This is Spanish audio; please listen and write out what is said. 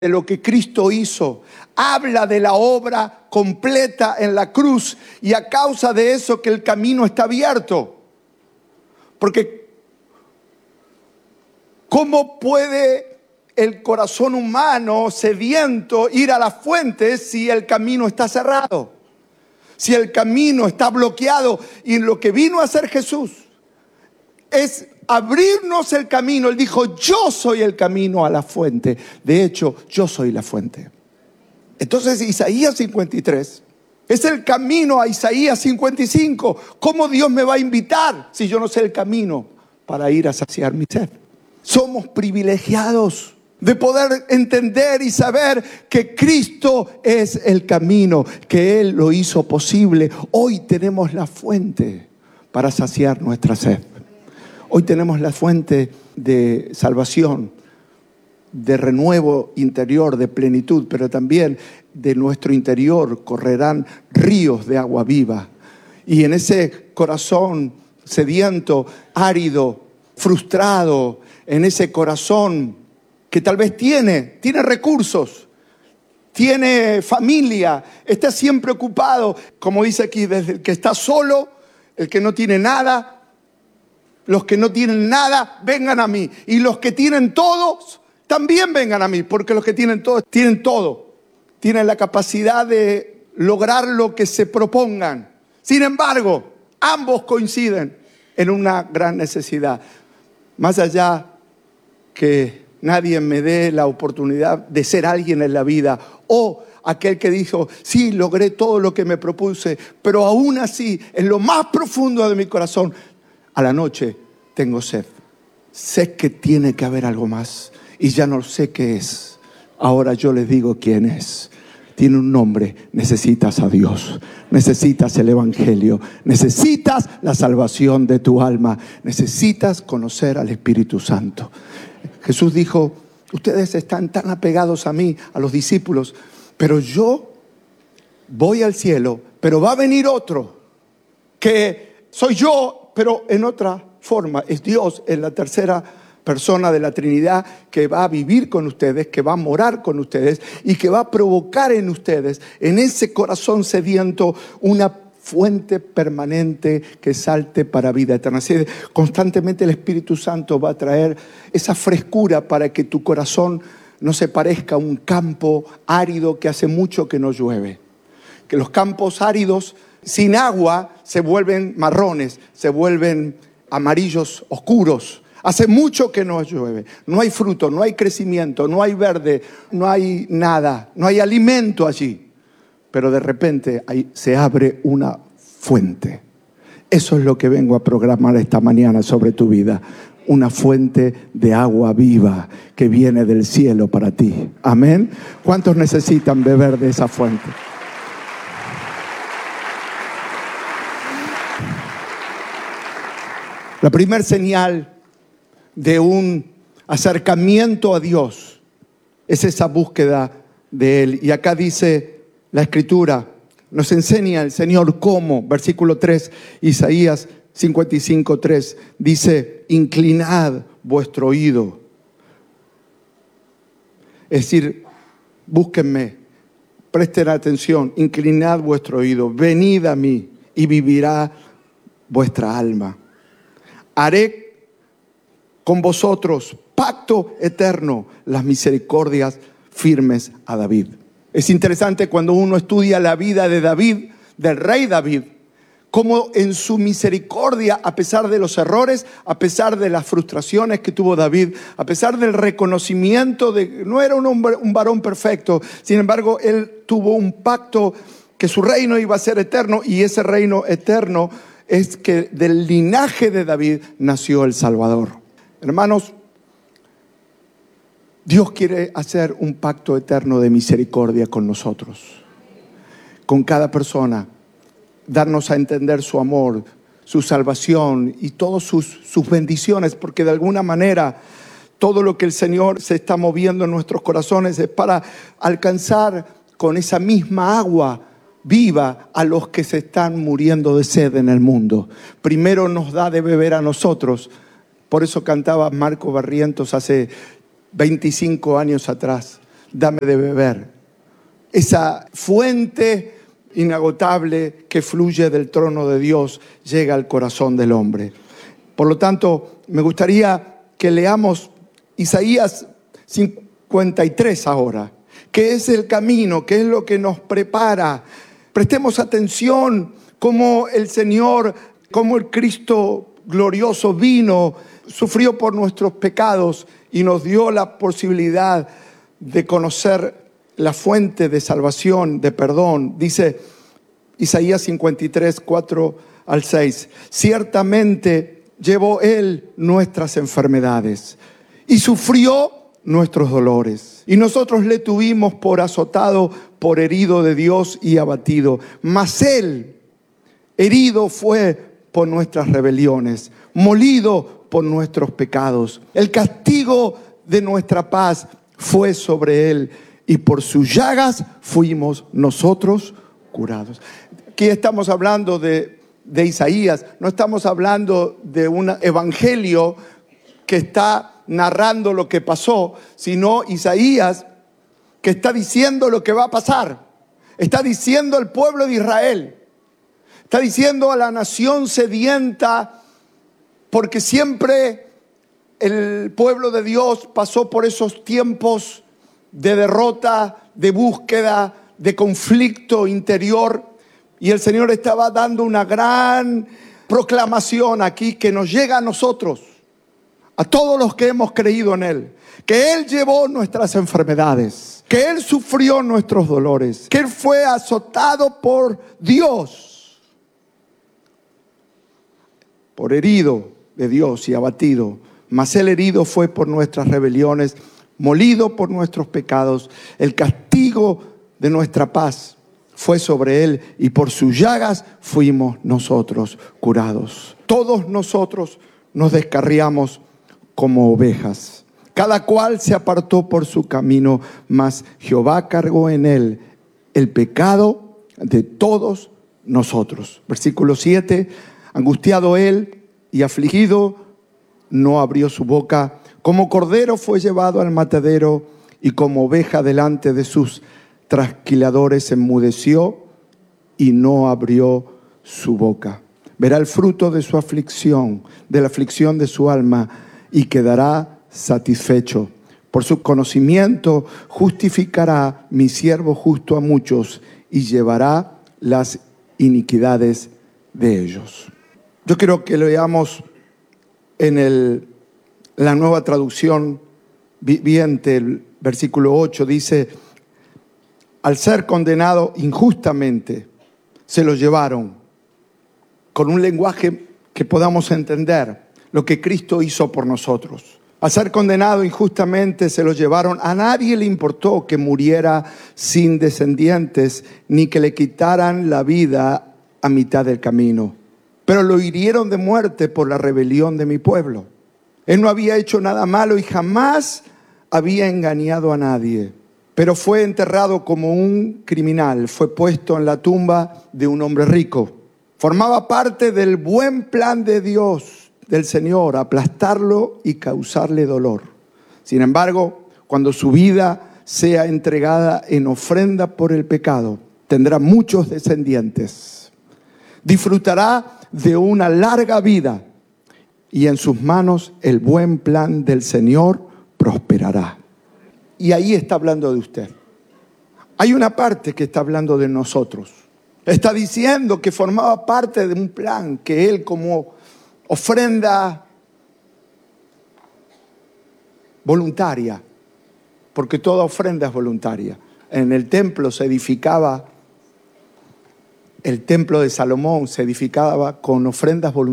de lo que Cristo hizo. Habla de la obra completa en la cruz y a causa de eso que el camino está abierto. Porque ¿cómo puede el corazón humano sediento ir a la fuente si el camino está cerrado? Si el camino está bloqueado. Y lo que vino a hacer Jesús es abrirnos el camino. Él dijo: yo soy el camino a la fuente. De hecho, yo soy la fuente. Entonces Isaías 53 es el camino a Isaías 55. ¿Cómo Dios me va a invitar si yo no sé el camino para ir a saciar mi sed? Somos privilegiados de poder entender y saber que Cristo es el camino, que Él lo hizo posible. Hoy tenemos la fuente para saciar nuestra sed. Hoy tenemos la fuente de salvación, de renuevo interior, de plenitud, pero también de nuestro interior correrán ríos de agua viva. Y en ese corazón sediento, árido, frustrado, en ese corazón que tal vez tiene recursos, tiene familia, está siempre ocupado, como dice aquí, desde el que está solo, el que no tiene nada. Los que no tienen nada, vengan a mí. Y los que tienen todos, también vengan a mí. Porque los que tienen todo, tienen todo. Tienen la capacidad de lograr lo que se propongan. Sin embargo, ambos coinciden en una gran necesidad. Más allá que nadie me dé la oportunidad de ser alguien en la vida, o aquel que dijo: sí, logré todo lo que me propuse, pero aún así, en lo más profundo de mi corazón, a la noche tengo sed. Sé que tiene que haber algo más y ya no sé qué es. Ahora yo les digo quién es. Tiene un nombre. Necesitas a Dios. Necesitas el Evangelio. Necesitas la salvación de tu alma. Necesitas conocer al Espíritu Santo. Jesús dijo: ustedes están tan apegados a mí, a los discípulos, pero yo voy al cielo, pero va a venir otro que soy yo, pero en otra forma. Es Dios, en la tercera persona de la Trinidad, que va a vivir con ustedes, que va a morar con ustedes y que va a provocar en ustedes, en ese corazón sediento, una fuente permanente que salte para vida eterna. Así que constantemente el Espíritu Santo va a traer esa frescura para que tu corazón no se parezca a un campo árido que hace mucho que no llueve. Que los campos áridos sin agua se vuelven marrones, se vuelven amarillos oscuros. Hace mucho que no llueve, no hay fruto, no hay crecimiento, no hay verde, no hay nada, no hay alimento allí. Pero de repente ahí se abre una fuente. Eso es lo que vengo a programar esta mañana sobre tu vida. Una fuente de agua viva que viene del cielo para ti. Amén. ¿Cuántos necesitan beber de esa fuente? La primera señal de un acercamiento a Dios es esa búsqueda de Él. Y acá dice la Escritura, nos enseña el Señor cómo. Versículo 3, Isaías 55:3 dice: inclinad vuestro oído. Es decir, búsquenme, presten atención, inclinad vuestro oído, venid a mí y vivirá vuestra alma. Haré con vosotros pacto eterno, las misericordias firmes a David. Es interesante cuando uno estudia la vida de David, del rey David, cómo en su misericordia, a pesar de los errores, a pesar de las frustraciones que tuvo David, a pesar del reconocimiento de que no era un varón perfecto, sin embargo, él tuvo un pacto que su reino iba a ser eterno, y ese reino eterno es que del linaje de David nació el Salvador. Hermanos, Dios quiere hacer un pacto eterno de misericordia con nosotros, con cada persona, darnos a entender su amor, su salvación y todas sus bendiciones, porque de alguna manera todo lo que el Señor se está moviendo en nuestros corazones es para alcanzar con esa misma agua viva a los que se están muriendo de sed en el mundo. Primero nos da de beber a nosotros. Por eso cantaba Marco Barrientos hace 25 años atrás: dame de beber. Esa fuente inagotable que fluye del trono de Dios llega al corazón del hombre. Por lo tanto, me gustaría que leamos Isaías 53 ahora, que es el camino, que es lo que nos prepara. Prestemos atención cómo el Señor, cómo el Cristo glorioso vino, sufrió por nuestros pecados y nos dio la posibilidad de conocer la fuente de salvación, de perdón. Dice Isaías 53, 4 al 6. Ciertamente llevó Él nuestras enfermedades y sufrió nuestros dolores. Y nosotros le tuvimos por azotado, por herido de Dios y abatido. Mas Él herido fue por nuestras rebeliones, molido por nuestros pecados. El castigo de nuestra paz fue sobre Él, y por sus llagas fuimos nosotros curados. Aquí estamos hablando de Isaías, no estamos hablando de un evangelio que está narrando lo que pasó, sino Isaías que está diciendo lo que va a pasar. Está diciendo al pueblo de Israel, está diciendo a la nación sedienta, porque siempre el pueblo de Dios pasó por esos tiempos de derrota, de búsqueda, de conflicto interior. Y el Señor estaba dando una gran proclamación aquí que nos llega a nosotros, a todos los que hemos creído en Él, que Él llevó nuestras enfermedades, que Él sufrió nuestros dolores, que Él fue azotado por Dios, por herido de Dios y abatido. Mas Él herido fue por nuestras rebeliones, molido por nuestros pecados. El castigo de nuestra paz fue sobre Él, y por sus llagas fuimos nosotros curados. Todos nosotros nos descarriamos como ovejas. Cada cual se apartó por su camino, mas Jehová cargó en Él el pecado de todos nosotros. Versículo 7. Angustiado Él y afligido, no abrió su boca. Como cordero fue llevado al matadero, y como oveja delante de sus trasquiladores enmudeció y no abrió su boca. Verá el fruto de su aflicción, de la aflicción de su alma, y quedará satisfecho. Por su conocimiento justificará mi siervo justo a muchos, y llevará las iniquidades de ellos. Yo quiero que leamos en la Nueva Traducción Viviente, el versículo 8, dice: al ser condenado injustamente, se lo llevaron. Con un lenguaje que podamos entender lo que Cristo hizo por nosotros. Al ser condenado injustamente, se lo llevaron. A nadie le importó que muriera sin descendientes, ni que le quitaran la vida a mitad del camino. Pero lo hirieron de muerte por la rebelión de mi pueblo. Él no había hecho nada malo y jamás había engañado a nadie. Pero fue enterrado como un criminal. Fue puesto en la tumba de un hombre rico. Formaba parte del buen plan de Dios, del Señor, aplastarlo y causarle dolor. Sin embargo, cuando su vida sea entregada en ofrenda por el pecado, tendrá muchos descendientes. Disfrutará de una larga vida, y en sus manos el buen plan del Señor prosperará. Y ahí está hablando de usted. Hay una parte que está hablando de nosotros. Está diciendo que formaba parte de un plan que Él, como ofrenda voluntaria, porque toda ofrenda es voluntaria. En el templo se edificaba, el templo de Salomón se edificaba con ofrendas voluntarias.